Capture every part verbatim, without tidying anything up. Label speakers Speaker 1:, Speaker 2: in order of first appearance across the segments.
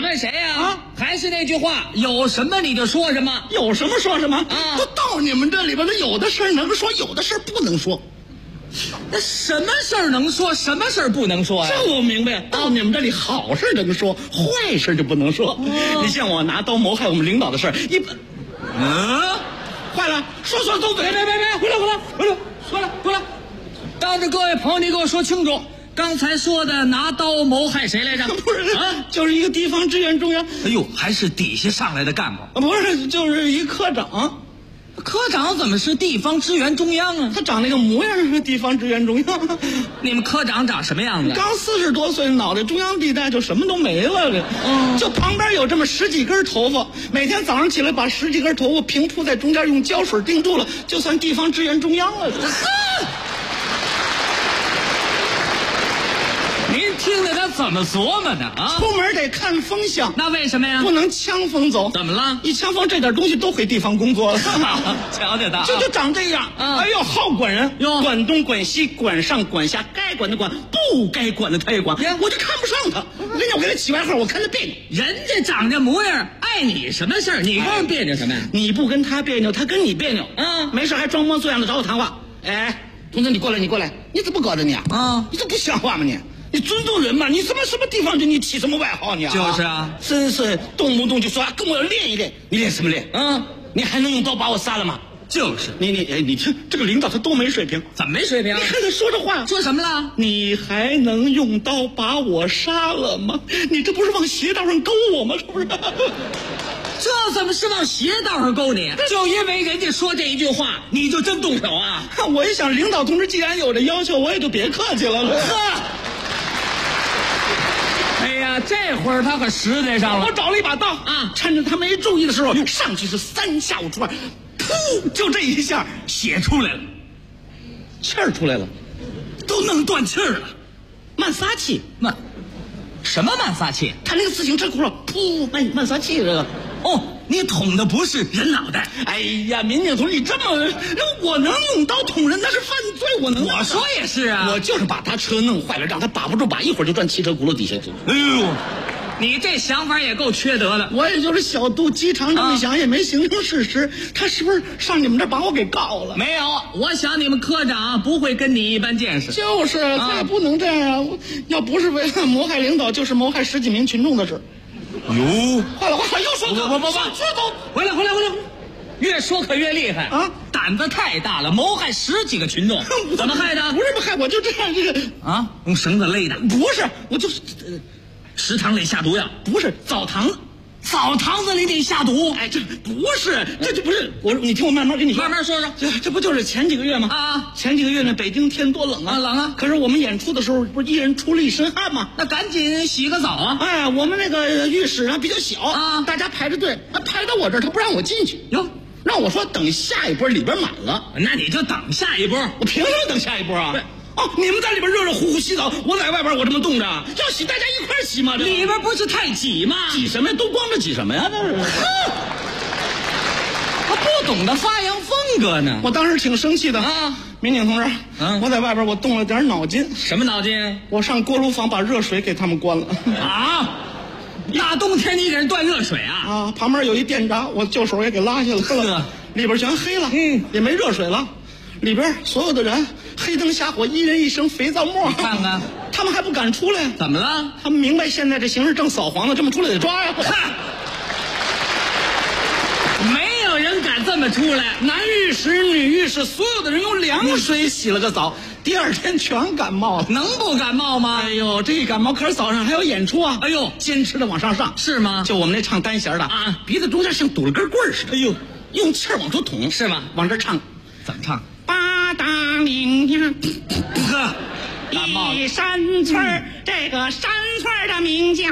Speaker 1: 问谁呀？
Speaker 2: 啊，
Speaker 1: 还是那句话，有什么你就说什么，
Speaker 2: 有什么说什么
Speaker 1: 啊。
Speaker 2: 都到你们这里边了，有的事儿能说，有的事儿不能说。
Speaker 1: 那什么事儿能说，什么事儿不能说呀？
Speaker 2: 这我明白。到你们这里，好事能说，坏事就不能说。
Speaker 1: 哦、
Speaker 2: 你像我拿刀谋害我们领导的事儿，一般，
Speaker 1: 嗯，
Speaker 2: 坏了，说说都
Speaker 1: 别别别别，回来回来回来，过来过来，当着各位朋友，你给我说清楚。刚才说的拿刀谋害谁来着？
Speaker 2: 不是
Speaker 1: 啊，
Speaker 2: 就是一个地方支援中央。
Speaker 1: 哎呦，还是底下上来的干部？
Speaker 2: 不是，就是一科长。
Speaker 1: 科长怎么是地方支援中央啊？
Speaker 2: 他长那个模样是地方支援中央。
Speaker 1: 你们科长长什么样子？
Speaker 2: 刚四十多岁，脑袋中央地带就什么都没了。这，
Speaker 1: 嗯，
Speaker 2: 就旁边有这么十几根头发，每天早上起来把十几根头发平铺在中间，用胶水钉住了，就算地方支援中央了。
Speaker 1: 您听着他怎么琢磨的啊？
Speaker 2: 出门得看风向，
Speaker 1: 那为什么呀？
Speaker 2: 不能呛风走。
Speaker 1: 怎么了？
Speaker 2: 一呛风，这点东西都回地方工作了。
Speaker 1: 瞧瞧他，
Speaker 2: 这就长这样。
Speaker 1: 嗯、
Speaker 2: 哎呦，好管人，
Speaker 1: 哟，
Speaker 2: 管东管西，管上管下，该管的管，不该管的他也管。我就看不上他。我跟你讲，我给他起外号，我看他别扭。
Speaker 1: 人家长这模样，碍你什么事儿？你跟人别扭什么呀？
Speaker 2: 你不跟他别扭，他跟你别扭。
Speaker 1: 嗯，
Speaker 2: 没事还装模作样的找我谈话。哎，同志，你过来，你过来，你怎么搞的你？
Speaker 1: 啊，
Speaker 2: 你这不像话吗你？你尊重人嘛？你什么什么地方就你起什么外号你啊？
Speaker 1: 就是啊，
Speaker 2: 真是动不动就说跟我要练一练，你练什么练？
Speaker 1: 嗯，
Speaker 2: 你还能用刀把我杀了吗？
Speaker 1: 就是
Speaker 2: 你你哎，你听这个领导他多没水平，
Speaker 1: 怎么没水平？
Speaker 2: 你看他说这话，
Speaker 1: 说什么了？
Speaker 2: 你还能用刀把我杀了吗？你这不是往邪道上勾我吗？是不是？
Speaker 1: 这怎么是往邪道上勾你？就因为人家说这一句话，你就真动手啊？
Speaker 2: 我一想，领导同志既然有这要求，我也就别客气了。
Speaker 1: 呵。哎呀，这会儿他可实在上了。
Speaker 2: 我找了一把刀
Speaker 1: 啊，
Speaker 2: 趁着他没注意的时候，上去是三下五除二，噗，就这一下，
Speaker 1: 血出来了，
Speaker 2: 气儿出来了，
Speaker 1: 都弄断气儿了，
Speaker 2: 慢撒气，
Speaker 1: 慢，什么慢撒气？
Speaker 2: 他那个自行车轱辘，噗，慢慢撒气这个。
Speaker 1: 哦，你捅的不是人脑袋。
Speaker 2: 哎呀，民警同志，你这么，我能用刀捅人那是犯罪，我能。
Speaker 1: 我说也是啊，
Speaker 2: 我就是把他车弄坏了，让他把不住把，一会儿就钻汽车轱辘底下去。
Speaker 1: 哎呦，你这想法也够缺德的。
Speaker 2: 我也就是小肚鸡肠这么想，啊、也没形成事实。他是不是上你们这把我给告了？
Speaker 1: 没有，我想你们科长不会跟你一般见识。
Speaker 2: 就是，他也不能这样啊！要不是为了谋害领导，就是谋害十几名群众的事。
Speaker 1: 哟，
Speaker 2: 坏了坏了，又说
Speaker 1: 不不不不，
Speaker 2: 这都
Speaker 1: 回来回来回来，越说可越厉害
Speaker 2: 啊！
Speaker 1: 胆子太大了，谋害十几个群众，怎么害的？
Speaker 2: 不是不害，我就这样这个
Speaker 1: 啊，用绳子勒的？
Speaker 2: 不是，我就是、
Speaker 1: 呃、食堂里下毒药，
Speaker 2: 不是澡堂，
Speaker 1: 澡堂子里得下毒？
Speaker 2: 哎，这不是，这就不是我，你听我慢慢跟你说，
Speaker 1: 慢慢说说。
Speaker 2: 这这不就是前几个月吗？
Speaker 1: 啊，
Speaker 2: 前几个月呢，北京天多冷啊，
Speaker 1: 啊冷啊！
Speaker 2: 可是我们演出的时候，不是一人出了一身汗吗？
Speaker 1: 那赶紧洗个澡啊！
Speaker 2: 哎，我们那个浴室啊比较小
Speaker 1: 啊，
Speaker 2: 大家排着队，排到我这儿，他不让我进去。
Speaker 1: 哟，
Speaker 2: 让我说等下一波里边满了，
Speaker 1: 那你就等下一波。
Speaker 2: 我凭什么等下一波啊？哦，你们在里边热热乎乎洗澡，我在外边我这么冻着，要洗大家一块儿洗嘛。
Speaker 1: 里边不是太挤吗？
Speaker 2: 挤什么呀？都光着挤什么呀？那是。
Speaker 1: 他不懂得发扬风格呢。
Speaker 2: 我当时挺生气的
Speaker 1: 啊，
Speaker 2: 民警同志，
Speaker 1: 嗯，
Speaker 2: 我在外边我动了点脑筋。
Speaker 1: 什么脑筋？
Speaker 2: 我上锅炉房把热水给他们关了。
Speaker 1: 啊！大冬天你给人断热水啊？
Speaker 2: 啊，旁边有一电闸，我就手也给拉下来了，里边全黑了，
Speaker 1: 嗯，
Speaker 2: 也没热水了。里边所有的人黑灯瞎火，一人一升肥皂沫。
Speaker 1: 看看，
Speaker 2: 他们还不敢出来。
Speaker 1: 怎么了？
Speaker 2: 他们明白现在这形势正扫黄呢，这么出来得抓呀。
Speaker 1: 看，没有人敢这么出来。
Speaker 2: 男浴室、女浴室，所有的人用凉水洗了个澡，第二天全感冒了。
Speaker 1: 能不感冒吗？
Speaker 2: 哎呦，这一感冒，可是早上还要演出啊！
Speaker 1: 哎呦，
Speaker 2: 坚持的往上上，
Speaker 1: 是吗？
Speaker 2: 就我们那唱单弦的
Speaker 1: 啊，
Speaker 2: 鼻子中间像堵了根棍儿似的。
Speaker 1: 哎呦，
Speaker 2: 用气儿往出捅，
Speaker 1: 是吗？
Speaker 2: 往这唱，
Speaker 1: 怎么唱？
Speaker 2: 八大岭呀，
Speaker 1: 呵，
Speaker 2: 一山村儿，嗯，这个山村儿的名叫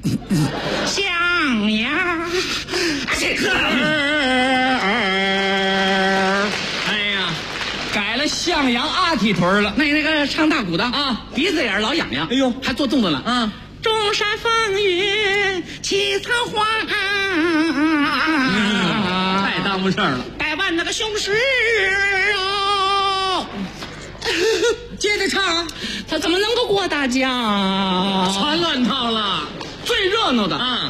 Speaker 2: 向阳。这个，
Speaker 1: 哎呀，改了向阳阿蹄屯了。
Speaker 2: 那那个唱大鼓的
Speaker 1: 啊，
Speaker 2: 鼻子眼老痒痒，
Speaker 1: 哎呦，
Speaker 2: 还做动作了
Speaker 1: 啊。
Speaker 2: 中山风云起草花，
Speaker 1: 嗯，太耽误事儿了。
Speaker 2: 百万那个雄狮哦，
Speaker 1: 接着唱，
Speaker 2: 他怎么能够过大家？
Speaker 1: 全乱套了，
Speaker 2: 最热闹的
Speaker 1: 啊。